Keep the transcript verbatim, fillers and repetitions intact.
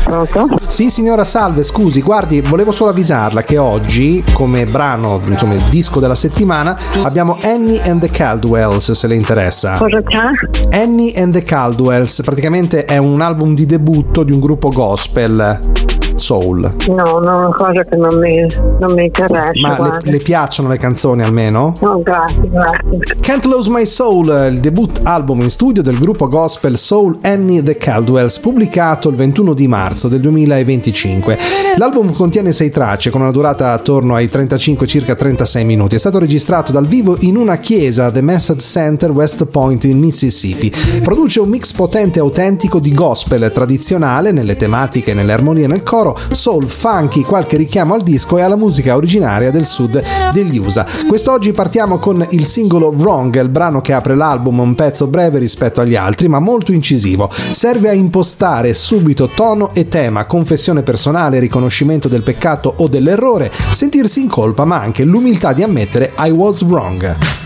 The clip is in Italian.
Pronto? Sì signora, salve, scusi, guardi, volevo solo avvisarla che oggi, come brano, insomma, il disco della settimana, abbiamo Annie and the Caldwells, se le interessa. Cosa c'è? Annie and the Caldwells, praticamente è un album di debutto di un gruppo gospel soul. No, no, è una cosa che non mi, non mi interessa. Ma le, le piacciono le canzoni almeno? No, grazie, grazie. Can't Lose My Soul, il debut album in studio del gruppo gospel soul Annie the Caldwells, pubblicato il ventuno di marzo del duemilaventicinque. L'album contiene sei tracce con una durata attorno ai trentacinque, circa trentasei minuti. È stato registrato dal vivo in una chiesa, The Message Center, West Point in Mississippi. Produce un mix potente e autentico di gospel tradizionale nelle tematiche, nelle armonie e nel coro, soul, funky, qualche richiamo al disco e alla musica originaria del sud degli U S A. Quest'oggi partiamo con il singolo Wrong, il brano che apre l'album, un pezzo breve rispetto agli altri ma molto incisivo. Serve a impostare subito tono e tema, confessione personale, riconoscimento del peccato o dell'errore, sentirsi in colpa ma anche l'umiltà di ammettere I was wrong.